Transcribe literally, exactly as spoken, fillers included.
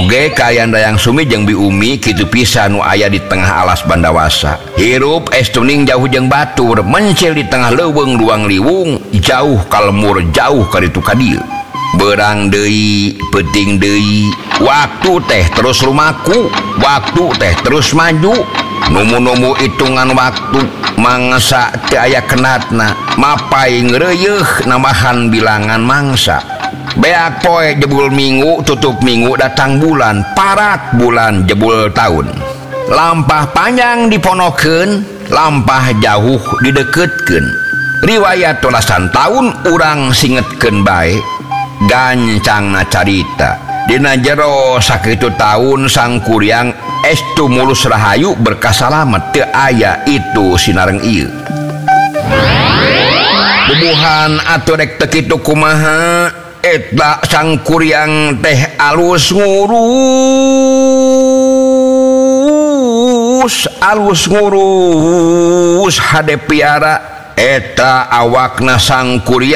Oge kayandayang Sumi jeung Biumi kitu pisan nu aya di tengah alas bandawasa. Hirup estuning jauh jeung batur, mencil di tengah leuweung ruang liwung, jauh kalemur jauh ka ditu ka dieu. Berang deui, penting deui, waktu teh terus lumaku, waktu teh terus maju. Numu-numu hitungan waktu mangsa teu aya kenatna, mapai ngreuyeuh namahan bilangan mangsa. Beak poe jebul minggu, tutup minggu datang bulan, parak bulan jebul tahun. Lampah panjang diponokeun, lampah jauh dideketkeun. Riwayat tulasan tahun urang singetkeun bae, gancangna carita. Dina jero sakitu tahun sang kuryang estu mulus rahayu berkah salamet teu aya itu sinareng ieu. Bubuhan atuh rek teu kitu kumaha? Eta sang kuryang teh alus ngurus, alus ngurus hade piara. Eta awakna sang kuryang